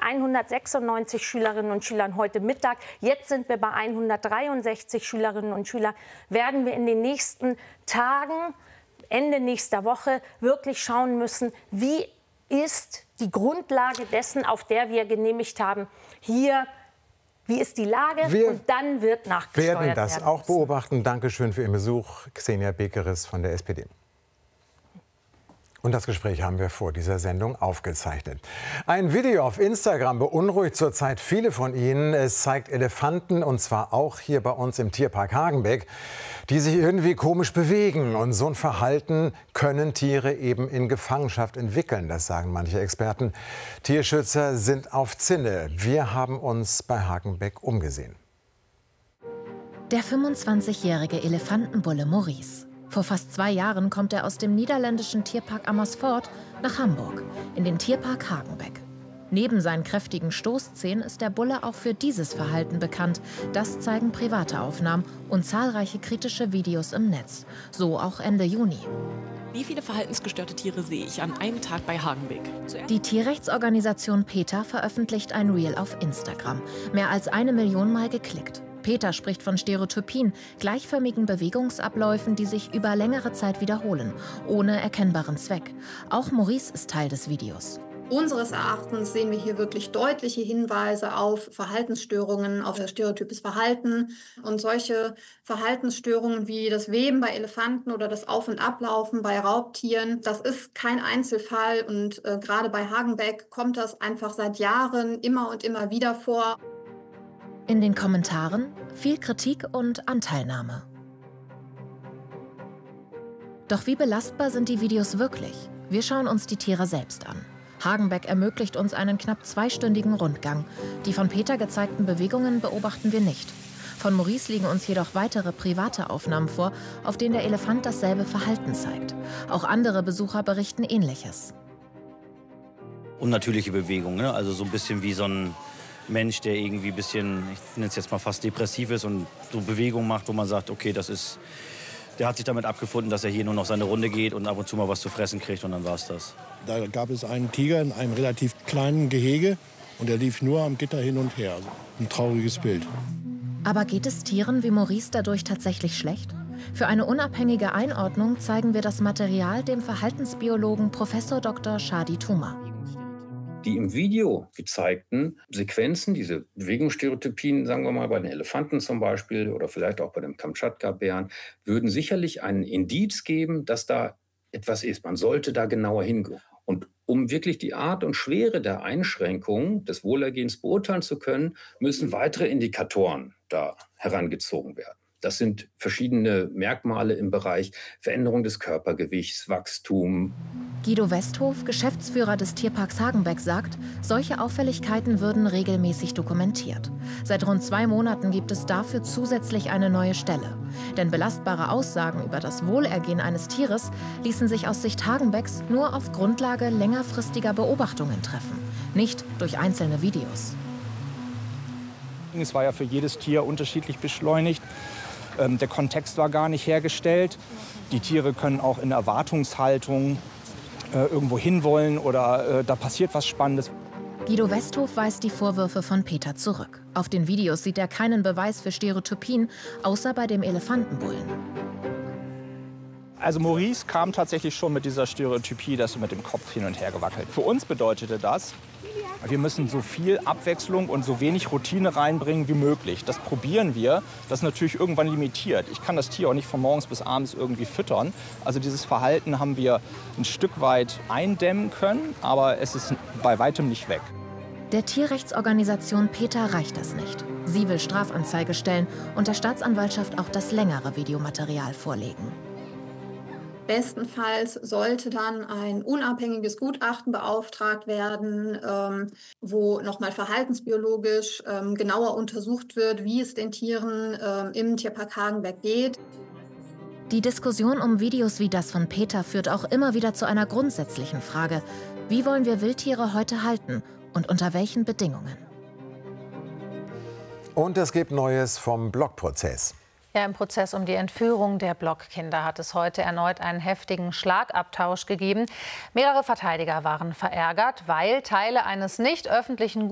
196 Schülerinnen und Schülern heute Mittag. Jetzt sind wir bei 163 Schülerinnen und Schülern. Werden wir in den nächsten Tagen, Ende nächster Woche, wirklich schauen müssen, wie ist die Grundlage dessen, auf der wir genehmigt haben, hier, wie ist die Lage, und dann wird nachgesteuert werden. Wir werden das auch beobachten. Dankeschön für Ihren Besuch, Xenia Bekeres von der SPD. Und das Gespräch haben wir vor dieser Sendung aufgezeichnet. Ein Video auf Instagram beunruhigt zurzeit viele von Ihnen. Es zeigt Elefanten, und zwar auch hier bei uns im Tierpark Hagenbeck, die sich irgendwie komisch bewegen. Und so ein Verhalten können Tiere eben in Gefangenschaft entwickeln, das sagen manche Experten. Tierschützer sind auf Zinne. Wir haben uns bei Hagenbeck umgesehen. Der 25-jährige Elefantenbulle Maurice. Vor fast 2 Jahren kommt er aus dem niederländischen Tierpark Amersfoort nach Hamburg, in den Tierpark Hagenbeck. Neben seinen kräftigen Stoßzähnen ist der Bulle auch für dieses Verhalten bekannt. Das zeigen private Aufnahmen und zahlreiche kritische Videos im Netz. So auch Ende Juni. Wie viele verhaltensgestörte Tiere sehe ich an einem Tag bei Hagenbeck? Die Tierrechtsorganisation PETA veröffentlicht ein Reel auf Instagram. Mehr als 1 Million Mal geklickt. PETA spricht von Stereotypien, gleichförmigen Bewegungsabläufen, die sich über längere Zeit wiederholen, ohne erkennbaren Zweck. Auch Maurice ist Teil des Videos. Unseres Erachtens sehen wir hier wirklich deutliche Hinweise auf Verhaltensstörungen, auf stereotypes Verhalten. Und solche Verhaltensstörungen wie das Weben bei Elefanten oder das Auf- und Ablaufen bei Raubtieren, das ist kein Einzelfall. Und gerade bei Hagenbeck kommt das einfach seit Jahren immer und immer wieder vor. In den Kommentaren viel Kritik und Anteilnahme. Doch wie belastbar sind die Videos wirklich? Wir schauen uns die Tiere selbst an. Hagenbeck ermöglicht uns einen knapp 2-stündigen Rundgang. Die von PETA gezeigten Bewegungen beobachten wir nicht. Von Maurice liegen uns jedoch weitere private Aufnahmen vor, auf denen der Elefant dasselbe Verhalten zeigt. Auch andere Besucher berichten Ähnliches. Unnatürliche Bewegungen, ne? Also so ein bisschen wie so ein Mensch, der irgendwie ein bisschen, ich nenne es jetzt mal fast depressiv ist und so Bewegungen macht, wo man sagt, okay, der hat sich damit abgefunden, dass er hier nur noch seine Runde geht und ab und zu mal was zu fressen kriegt, und dann war es das. Da gab es einen Tiger in einem relativ kleinen Gehege und er lief nur am Gitter hin und her. Ein trauriges Bild. Aber geht es Tieren wie Maurice dadurch tatsächlich schlecht? Für eine unabhängige Einordnung zeigen wir das Material dem Verhaltensbiologen Prof. Dr. Shadi Tuma. Die im Video gezeigten Sequenzen, diese Bewegungsstereotypien, sagen wir mal bei den Elefanten zum Beispiel oder vielleicht auch bei dem Kamtschatka-Bären, würden sicherlich einen Indiz geben, dass da etwas ist. Man sollte da genauer hingehen. Und um wirklich die Art und Schwere der Einschränkung des Wohlergehens beurteilen zu können, müssen weitere Indikatoren da herangezogen werden. Das sind verschiedene Merkmale im Bereich Veränderung des Körpergewichts, Wachstum. Guido Westhof, Geschäftsführer des Tierparks Hagenbeck, sagt, solche Auffälligkeiten würden regelmäßig dokumentiert. Seit rund 2 Monaten gibt es dafür zusätzlich eine neue Stelle. Denn belastbare Aussagen über das Wohlergehen eines Tieres ließen sich aus Sicht Hagenbecks nur auf Grundlage längerfristiger Beobachtungen treffen, nicht durch einzelne Videos. Es war ja für jedes Tier unterschiedlich beschleunigt. Der Kontext war gar nicht hergestellt. Die Tiere können auch in Erwartungshaltung irgendwo hinwollen oder da passiert was Spannendes. Guido Westhof weist die Vorwürfe von PETA zurück. Auf den Videos sieht er keinen Beweis für Stereotypien, außer bei dem Elefantenbullen. Also Maurice kam tatsächlich schon mit dieser Stereotypie, dass er mit dem Kopf hin und her gewackelt. Für uns bedeutete das, wir müssen so viel Abwechslung und so wenig Routine reinbringen wie möglich. Das probieren wir. Das ist natürlich irgendwann limitiert. Ich kann das Tier auch nicht von morgens bis abends irgendwie füttern. Also dieses Verhalten haben wir ein Stück weit eindämmen können, aber es ist bei weitem nicht weg. Der Tierrechtsorganisation PETA reicht das nicht. Sie will Strafanzeige stellen und der Staatsanwaltschaft auch das längere Videomaterial vorlegen. Bestenfalls sollte dann ein unabhängiges Gutachten beauftragt werden, wo nochmal verhaltensbiologisch genauer untersucht wird, wie es den Tieren im Tierpark Hagenbeck geht. Die Diskussion um Videos wie das von PETA führt auch immer wieder zu einer grundsätzlichen Frage. Wie wollen wir Wildtiere heute halten und unter welchen Bedingungen? Und es gibt Neues vom Blockprozess. Ja, im Prozess um die Entführung der Blockkinder hat es heute erneut einen heftigen Schlagabtausch gegeben. Mehrere Verteidiger waren verärgert, weil Teile eines nicht öffentlichen